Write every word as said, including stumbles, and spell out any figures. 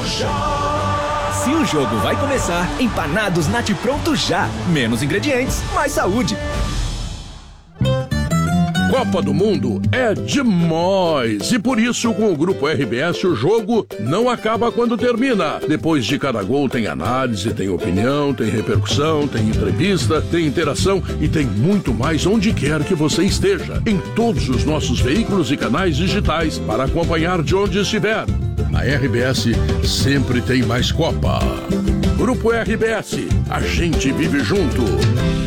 já. Se o jogo vai começar, empanados Nat Pronto já. Menos ingredientes, mais saúde. Copa do Mundo é demais e por isso com o Grupo R B S o jogo não acaba quando termina. Depois de cada gol tem análise, tem opinião, tem repercussão, tem entrevista, tem interação e tem muito mais onde quer que você esteja. Em todos os nossos veículos e canais digitais para acompanhar de onde estiver. Na R B S sempre tem mais Copa. Grupo R B S, a gente vive junto.